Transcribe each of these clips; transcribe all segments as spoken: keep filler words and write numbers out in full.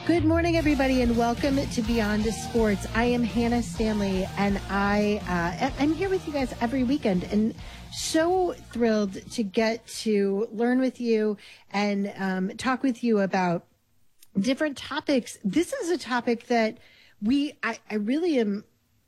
Good morning, everybody, and welcome to Beyond Sports. I am Hannah Stanley, and I, uh, I'm here with you guys every weekend, and so thrilled to get to learn with you and um, talk with you about different topics. This is a topic that we, I, I really am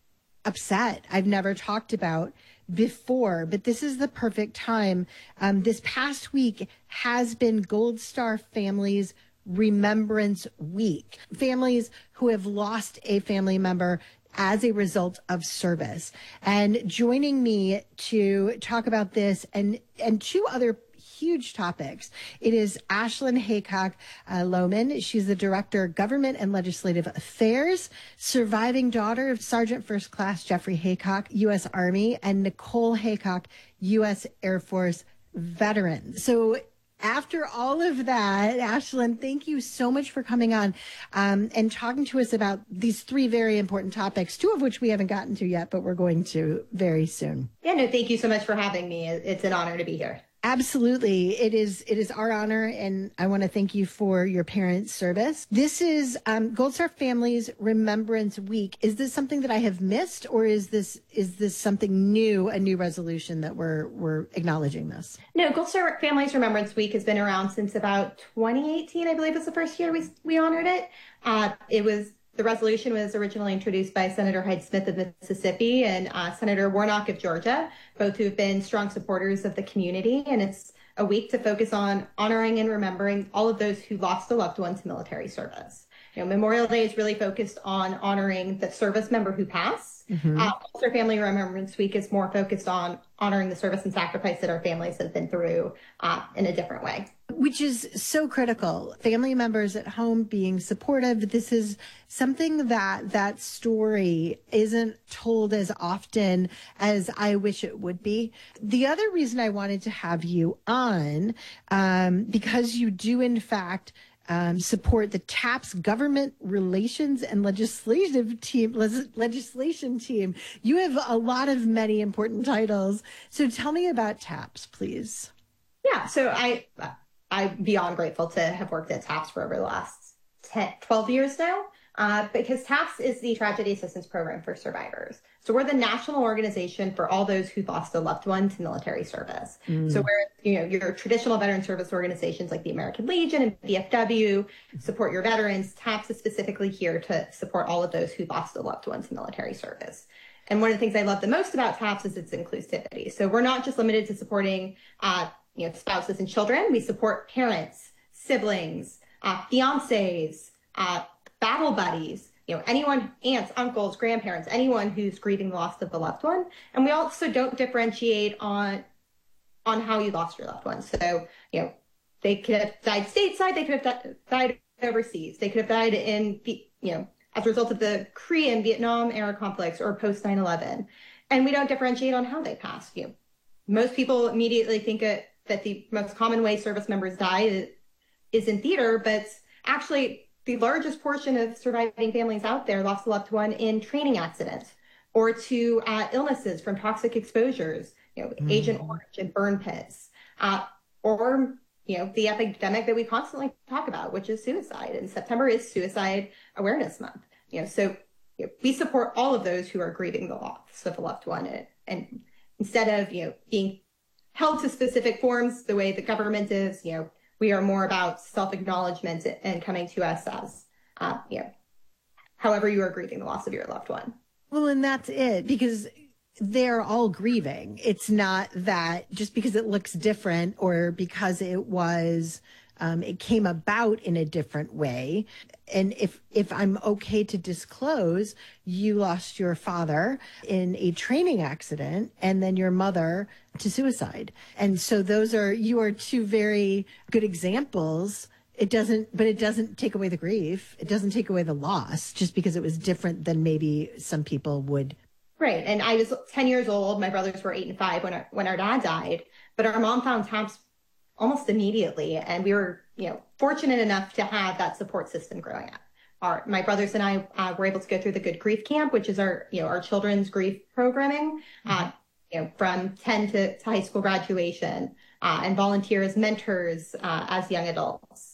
upset I've never talked about before, but this is the perfect time. Um, this past week has been Gold Star Families Remembrance Week. Families who have lost a family member as a result of service. And joining me to talk about this and, and two other huge topics, it is Ashlyn Haycock uh, Lohman. She's the Director of Government and Legislative Affairs, surviving daughter of Sergeant First Class Jeffrey Haycock, U S Army, and Nicole Haycock, U S Air Force veteran. So after all of that, Ashlyn, thank you so much for coming on um, and talking to us about these three very important topics, two of which we haven't gotten to yet, but we're going to very soon. Yeah, no, thank you so much for having me. It's an honor to be here. Absolutely. It is it is our honor, and I want to thank you for your parents' service. This is um, Gold Star Families Remembrance Week. Is this something that I have missed, or is this is this something new, a new resolution that we're we're acknowledging this? No, Gold Star Families Remembrance Week has been around since about twenty eighteen, I believe was the first year we we honored it. Uh, it was The resolution was originally introduced by Senator Hyde Smith of Mississippi and uh, Senator Warnock of Georgia, both who have been strong supporters of the community. And it's a week to focus on honoring and remembering all of those who lost a loved one to military service. You know, Memorial Day is really focused on honoring the service member who passed. Mm-hmm. Uh, Gold Star Family Remembrance Week is more focused on honoring the service and sacrifice that our families have been through uh, in a different way. Which is so critical. Family members at home being supportive. This is something that that story isn't told as often as I wish it would be. The other reason I wanted to have you on, um, because you do in fact Um, support the TAPS Government Relations and Legislative Team, le- Legislation Team. You have a lot of many important titles. So tell me about TAPS, please. Yeah, so I, I'm beyond grateful to have worked at TAPS for over the last ten, twelve years now, uh, because TAPS is the Tragedy Assistance Program for Survivors. So we're the national organization for all those who lost a loved one to military service. Mm. So we're, you know, your traditional veteran service organizations like the American Legion and V F W support your veterans. TAPS is specifically here to support all of those who lost a loved one to military service. And one of the things I love the most about TAPS is its inclusivity. So we're not just limited to supporting, uh, you know, spouses and children. We support parents, siblings, uh, fiancés, uh, battle buddies, you know, anyone, aunts, uncles, grandparents, anyone who's grieving the loss of a loved one. And we also don't differentiate on on how you lost your loved one. So, you know, they could have died stateside, they could have died overseas, they could have died in, you know, as a result of the Korean, Vietnam era conflicts or post nine eleven. And we don't differentiate on how they passed. You know, most people immediately think it, that the most common way service members die is, is in theater, but actually the largest portion of surviving families out there lost a loved one in training accidents or to uh, illnesses from toxic exposures, you know, mm. Agent Orange and burn pits, uh, or, you know, the epidemic that we constantly talk about, which is suicide. And September is Suicide Awareness Month. You know, so you know, we support all of those who are grieving the loss of a loved one. And, and instead of, you know, being held to specific forms the way the government is, you know, we are more about self-acknowledgement and coming to us as, uh, you know, however you are grieving the loss of your loved one. Well, and that's it, because they're all grieving. It's not that just because it looks different or because it was, um, it came about in a different way. And if, if I'm okay to disclose, you lost your father in a training accident and then your mother to suicide. And so those are, you are two very good examples. It doesn't, but it doesn't take away the grief. It doesn't take away the loss just because it was different than maybe some people would. Right. And I was ten years old. My brothers were eight and five when our, when our dad died, but our mom found TAPS almost immediately. And we were, you know, fortunate enough to have that support system growing up. Our, my brothers and I uh, were able to go through the Good Grief Camp, which is our, you know, our children's grief programming, uh, you know, from ten to, to high school graduation, uh, and volunteer as mentors uh, as young adults.